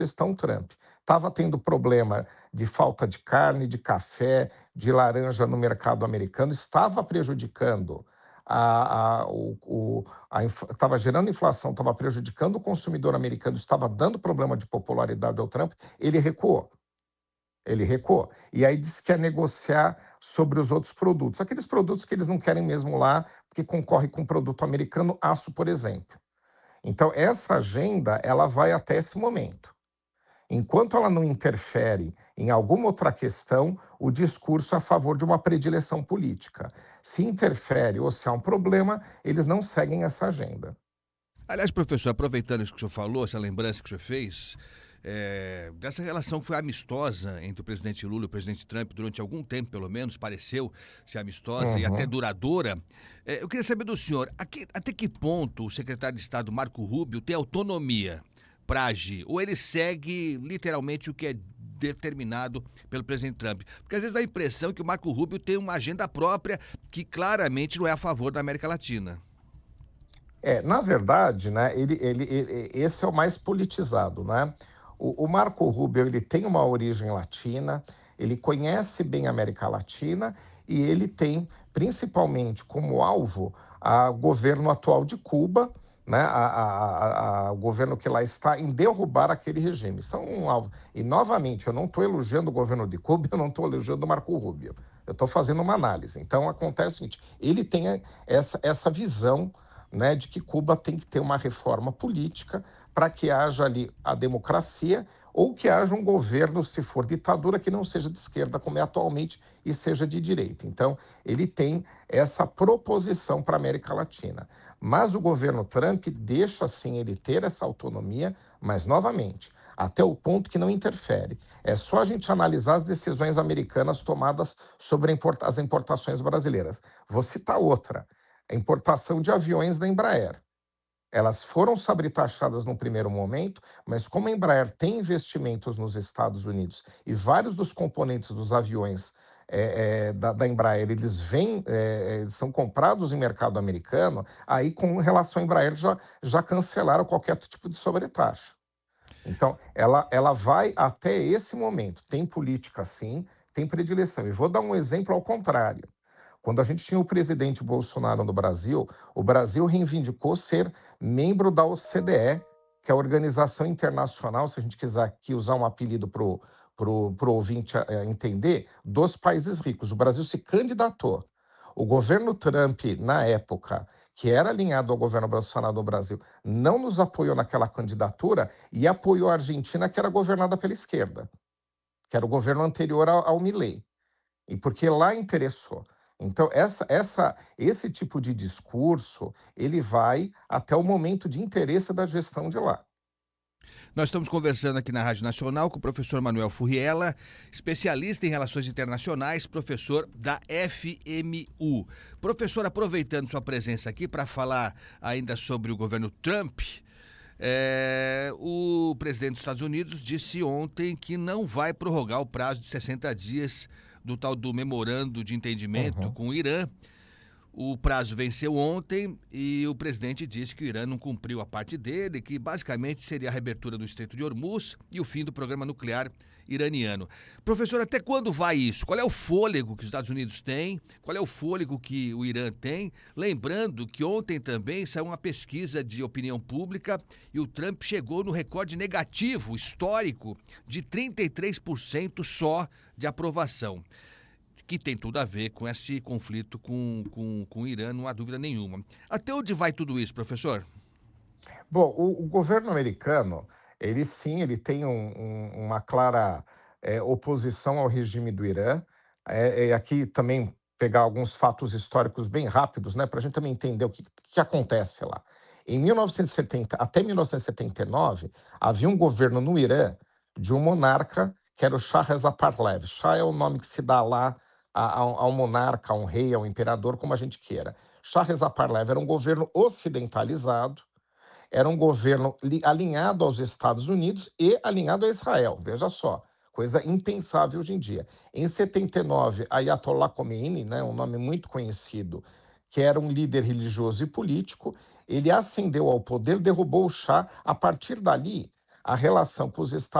gestão Trump. Estava tendo problema de falta de carne, de café, de laranja no mercado americano, estava prejudicando estava gerando inflação, estava prejudicando o consumidor americano, estava dando problema de popularidade ao Trump, ele recuou. Ele recuou. E aí disse que ia negociar sobre os outros produtos. Aqueles produtos que eles não querem mesmo lá, porque concorre com produto americano, aço, por exemplo. Então, essa agenda, ela vai até esse momento. Enquanto ela não interfere em alguma outra questão, o discurso é a favor de uma predileção política. Se interfere ou se há um problema, eles não seguem essa agenda. Aliás, professor, aproveitando isso que o senhor falou, essa lembrança que o senhor fez, dessa relação que foi amistosa entre o presidente Lula e o presidente Trump durante algum tempo, pelo menos, pareceu ser amistosa e até Uhum. duradoura. Eu queria saber do senhor, até que ponto o secretário de Estado Marco Rubio tem autonomia para agir? Ou ele segue literalmente o que é determinado pelo presidente Trump? Porque às vezes dá a impressão que o Marco Rubio tem uma agenda própria que claramente não é a favor da América Latina. Na verdade, né, esse é o mais politizado, né? O Marco Rubio, ele tem uma origem latina, ele conhece bem a América Latina e ele tem principalmente como alvo o governo atual de Cuba, né, o governo que lá está, em derrubar aquele regime. São um alvo. E, novamente, eu não estou elogiando o governo de Cuba, eu não estou elogiando o Marco Rubio. Eu estou fazendo uma análise. Então, acontece o seguinte, ele tem essa visão, né, de que Cuba tem que ter uma reforma política para que haja ali a democracia ou que haja um governo, se for ditadura, que não seja de esquerda, como é atualmente, e seja de direita. Então, ele tem essa proposição para a América Latina. Mas o governo Trump deixa, sim, ele ter essa autonomia, mas, novamente, até o ponto que não interfere. É só a gente analisar as decisões americanas tomadas sobre as importações brasileiras. Vou citar outra: a importação de aviões da Embraer. Elas foram taxadas no primeiro momento, mas como a Embraer tem investimentos nos Estados Unidos e vários dos componentes dos aviões da Embraer, eles são comprados em mercado americano, aí com relação à Embraer já cancelaram qualquer tipo de sobretaxa. Então, ela vai até esse momento. Tem política, sim, tem predileção. E vou dar um exemplo ao contrário. Quando a gente tinha o presidente Bolsonaro no Brasil, o Brasil reivindicou ser membro da OCDE, que é a Organização Internacional, se a gente quiser aqui usar um apelido para o ouvinte entender, dos países ricos. O Brasil se candidatou. O governo Trump, na época, que era alinhado ao governo Bolsonaro no Brasil, não nos apoiou naquela candidatura e apoiou a Argentina, que era governada pela esquerda, que era o governo anterior ao Milei, e porque lá interessou. Então, esse tipo de discurso, ele vai até o momento de interesse da gestão de lá. Nós estamos conversando aqui na Rádio Nacional com o professor Manuel Furriela, especialista em relações internacionais, professor da FMU. Professor, aproveitando sua presença aqui para falar ainda sobre o governo Trump, o presidente dos Estados Unidos disse ontem que não vai prorrogar o prazo de 60 dias do tal do memorando de entendimento Uhum. com o Irã. O prazo venceu ontem e o presidente disse que o Irã não cumpriu a parte dele, que basicamente seria a reabertura do Estreito de Hormuz e o fim do programa nuclear iraniano. Professor, até quando vai isso? Qual é o fôlego que os Estados Unidos têm? Qual é o fôlego que o Irã tem? Lembrando que ontem também saiu uma pesquisa de opinião pública e o Trump chegou no recorde negativo, histórico, de 33% só de aprovação, que tem tudo a ver com esse conflito com o Irã, não há dúvida nenhuma. Até onde vai tudo isso, professor? Bom, o governo americano, ele sim, ele tem uma clara oposição ao regime do Irã. Aqui também pegar alguns fatos históricos bem rápidos, né, para a gente também entender o que acontece lá. Em 1970, até 1979, havia um governo no Irã de um monarca que era o Shah Reza Pahlavi. Shah é o nome que se dá lá ao monarca, a um rei, ao imperador, como a gente queira. Shah Reza Pahlavi era um governo ocidentalizado, era um governo alinhado aos Estados Unidos e alinhado a Israel. Veja só, coisa impensável hoje em dia. Em 79, Ayatollah Khomeini, né, um nome muito conhecido, que era um líder religioso e político, ele ascendeu ao poder, derrubou o Shah. A partir dali, a relação com os Estados